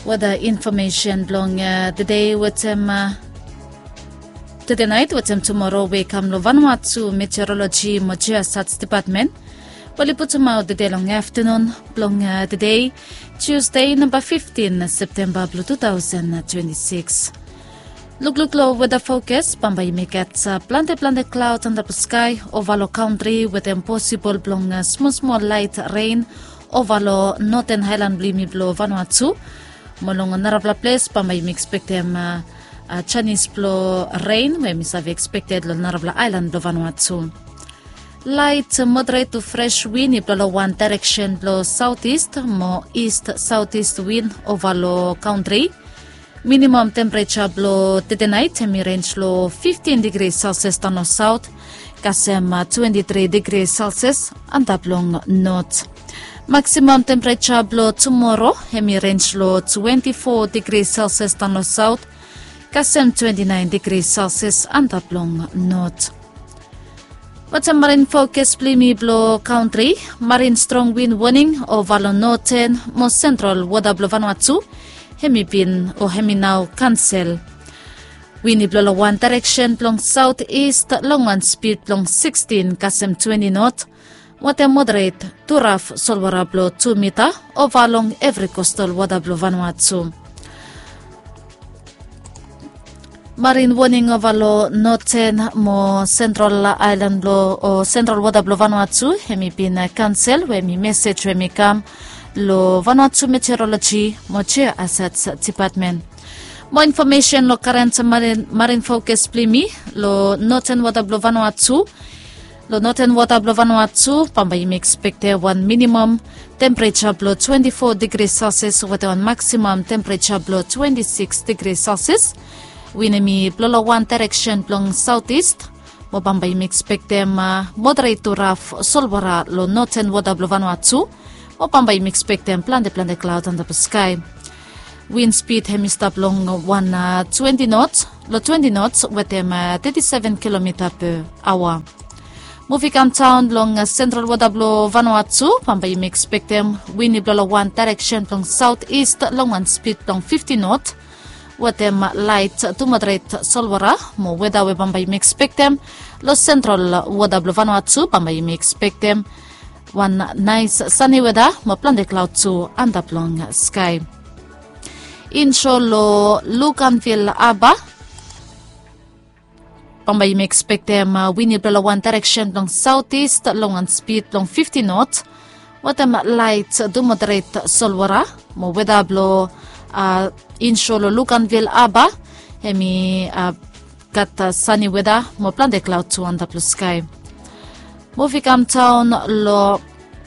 weather information blong today with today night with tomorrow we come lo Vanuatu meteorology Mochia Stats department Waliputuma today long afternoon blong today Tuesday number 15 September 2026. Look low weather focus Pambay make at planted clouds under the sky over country with impossible blong small light rain over northern highland blimi blow Vanuatu molong naravla place Pambay me expect Chinese blow rain where miss have expected lo naravla island blow Vanuatu. Light moderate to fresh wind blow one direction blow southeast more east southeast wind over low country. Minimum temperature blow today night range low 15 degrees Celsius to north south kasem 23 degrees Celsius and blong north. Maximum temperature blow tomorrow range low 24 degrees Celsius to north south kasem 29 degrees Celsius and blong north. What's a marine focus blimi blow country marine strong wind warning over northern most central water blow Vanuatu Hemipin or Heminau cancel. Windy blow one direction long southeast long one speed long 16 kasem 20 knot. Water moderate to rough solwara blow 2 meter over along every coastal water blow Vanuatu. Marine warning over low northern more central island blow or central water blow Vanuatu Hemipin cancel where me message where me come. Lo Vanuatu meteorology Mochia Assets department. More information lo current marine focus plimi lo northern water blow Vanuatu. Lo northern water blow Vanuatu Pambay me expect one minimum temperature blow 24 degrees Celsius with one maximum temperature blow 26 degrees Celsius. Winemi blow one direction blow southeast. Mo Pambay me expect moderate to rough solwara lo northern water blow Vanuatu. O Pambay me expect them plant cloud under the sky. Wind speed hemistop long 20 knots, lo 20 knots with them 37 km per hour. Moving town long central water blow Vanuatu, Pambay me expect them windy blow one direction long southeast long one speed long 50 knots. With them light to moderate solwara, mo weather we Pambay me expect them. Lo central water blow Vanuatu, Pambay me expect them. One nice sunny weather, mo plant cloud to under long sky. In Sholo, Lucanville, Aba. Pambay me expect them windy blow one direction long southeast, long and speed long 50 knots. What them light to moderate solwara, mo weather blow in Sholo, Lucanville, Aba. Hemi got sunny weather, mo plant cloud to under blue sky. Moving town lo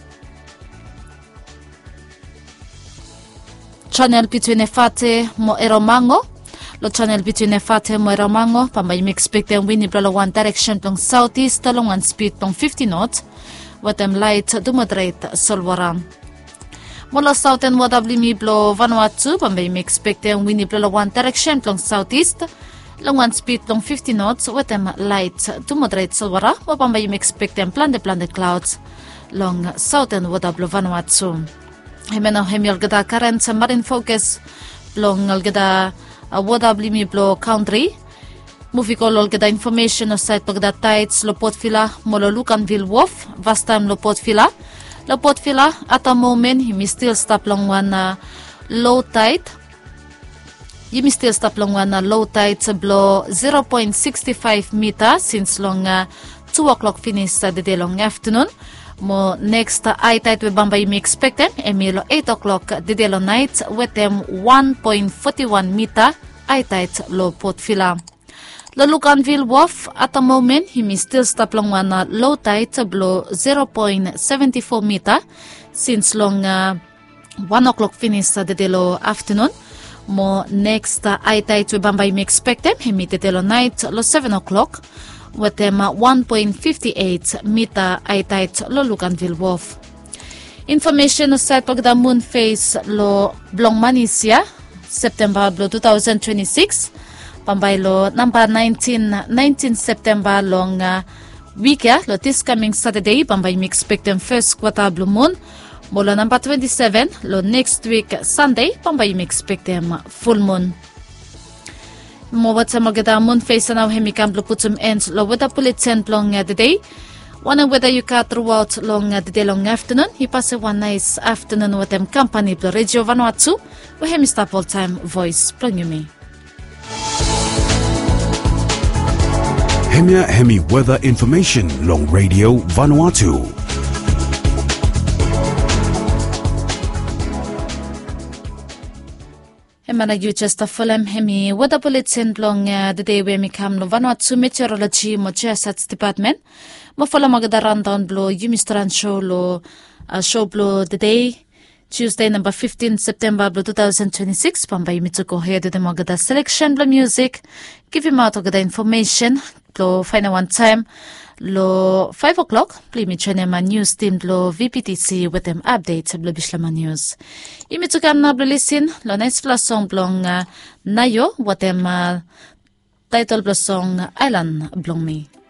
channel between Efate mo Eromango. Lo channel between Efate mo Eromango. Pambay me expect them windy blow one direction long southeast long one speed long 50 knots. With them light to moderate solwara. Molo southern water blimi blow Vanuatu. Pambay me expect them windy blow one direction long southeast. Long one speed long 50 knots with them light to moderate solwara. O Pambay me expect them plant clouds long southern water blow Vanuatu. Hemeno hemiol gada current marine focus long gada water blimi blow country. Movie call gada information of site pagda tides lo Potfila molo Lucanville Wharf vast time lo Potfila. Lo Potfila at a moment he may still stop long one low tide. You may still stop long one low tide to blow 0.65 meters since long 2 o'clock finish the day long afternoon. Mo next high tide we Pambay me expect them emilo 8 o'clock the day long night with them 1.41 meter high tide lo Potfila. Lo Lucanville Wharf at the moment he may still stop long one low tide to blow 0.74 meter since long 1 o'clock finish the day long afternoon. Mo next high tide we Pambay me expect them he meet the night lo 7 o'clock with them 1.58 meter high tide lo Lucanville Wharf. Information sa pagda moon phase lo Blong Manisia September 2026 Pambay lo number 19 September long week lo this coming Saturday Pambay me expect them first quarter blue moon Mula number 27 lo next week Sunday pambay mi expect full moon. Mowat sa magada moon face na hemi kamblo putum ends lo weather bulletin long the day. One weather you cut throughout long the day long afternoon. He pass one nice afternoon with them company blo Radio Vanuatu. We hemi stop all time voice plong me. Hemia Hemi weather information long Radio Vanuatu. Hemana you just a full hemi weather bulletin long the day we come lo Vanuatu meteorology mo Stats department. Mo follow magada rundown blow you Mr. show lo show blow the day Tuesday number 15 September 2026 pambay mitsuko head the magada selection blow music give him out the information blow final one time lo 5 o'clock play me channel news team blow VPTC with them updates blow bishlama news imitsukan na blow listen lo next plus song blong nayo what them title blow song Island blong me